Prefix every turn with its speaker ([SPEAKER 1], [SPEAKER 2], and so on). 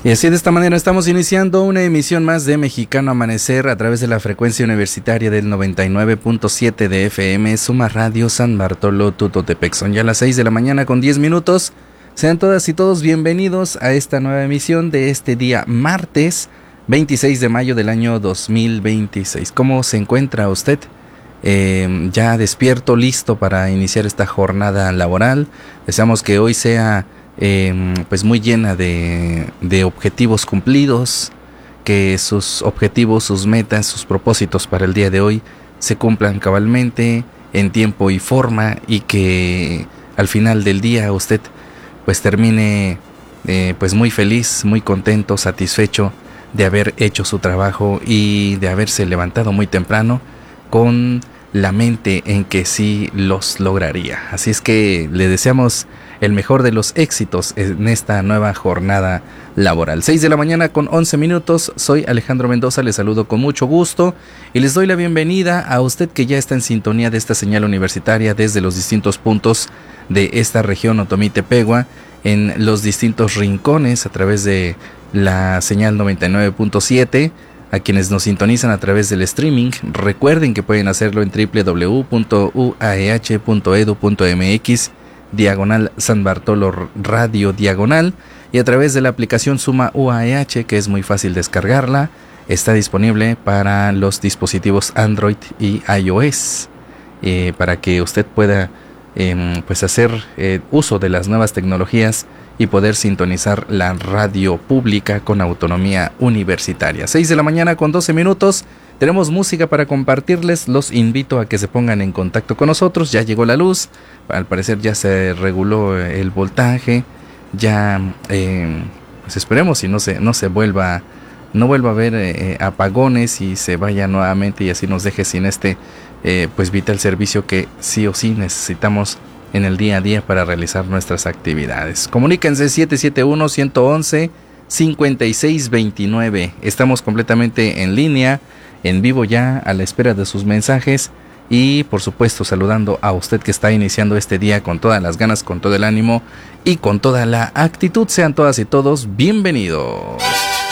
[SPEAKER 1] Y así de esta manera estamos iniciando una emisión más de Mexicano Amanecer a través de la frecuencia universitaria del 99.7 de FM, Suma Radio San Bartolo Tutotepec. Son ya las 6 de la mañana con 10 minutos. Sean todas y todos bienvenidos a esta nueva emisión de este día martes 26 de mayo del año 2026. ¿Cómo se encuentra usted? Ya despierto, listo para iniciar esta jornada laboral. Deseamos que hoy sea pues muy llena de objetivos cumplidos, que sus objetivos, sus metas, sus propósitos para el día de hoy se cumplan cabalmente, en tiempo y forma, y que al final del día usted pues termine pues muy feliz, muy contento, satisfecho de haber hecho su trabajo y de haberse levantado muy temprano con la mente en que sí los lograría. Así es que le deseamos el mejor de los éxitos en esta nueva jornada laboral. 6 de la mañana con 11 minutos. Soy Alejandro Mendoza, les saludo con mucho gusto y les doy la bienvenida a usted que ya está en sintonía de esta señal universitaria desde los distintos puntos de esta región Otomí-Tepegua, en los distintos rincones a través de la señal 99.7. A quienes nos sintonizan a través del streaming, recuerden que pueden hacerlo en www.uaeh.edu.mx diagonal San Bartolo Radio diagonal, y a través de la aplicación Suma UAEH, que es muy fácil descargarla. Está disponible para los dispositivos Android y iOS, para que usted pueda pues hacer uso de las nuevas tecnologías y poder sintonizar la radio pública con autonomía universitaria. 6 de la mañana con 12 minutos. Tenemos música para compartirles. Los invito a que se pongan en contacto con nosotros. Ya llegó la luz. Al parecer ya se reguló el voltaje. Ya pues esperemos y no vuelva a haber apagones y se vaya nuevamente y así nos deje sin este pues vital servicio que sí o sí necesitamos en el día a día para realizar nuestras actividades. Comuníquense 771-111-5629. Estamos completamente en línea, en vivo ya, a la espera de sus mensajes y por supuesto saludando a usted que está iniciando este día con todas las ganas, con todo el ánimo y con toda la actitud. Sean todas y todos bienvenidos.